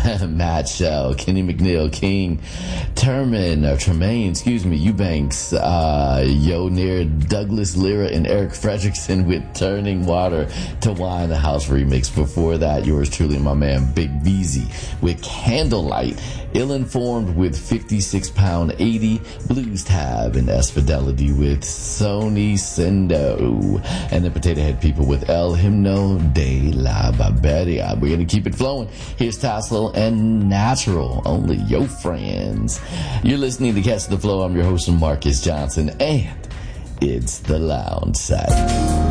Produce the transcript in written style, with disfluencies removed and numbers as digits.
Matt Shell, Kenny McNeil, King, Tremaine, Eubanks, Yo Near, Douglas Lyra, and Eric Fredrickson with Turning Water to Wine, the house remix. Before that, yours truly, my man Big Beezy with Candlelight, Ill-Informed with 56 Pound 80, Blues Tab, and S Fidelity with Sony Sendo, and the Potato Head People with El Himno de la Barbaria. We're gonna keep it flowing. Here's Tassel and Natural, only your friends. You're listening to Catch the Flow. I'm your host, Marcus Johnson, and it's the Lounge Side.